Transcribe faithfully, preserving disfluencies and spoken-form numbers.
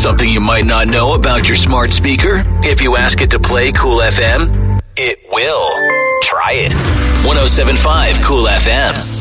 Something you might not know about your smart speaker? If you ask it to play Cool F M, it will. Try it. one oh seven point five Cool F M.